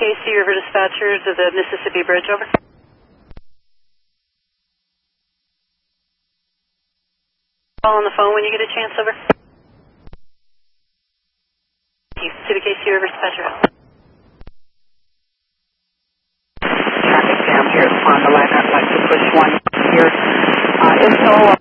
CBKC River Dispatcher to the Mississippi Bridge, over. Call on the phone when you get a chance, over. Thank you. CBKC River Dispatcher. Traffic jam here on the line. I'd like to push one here. Info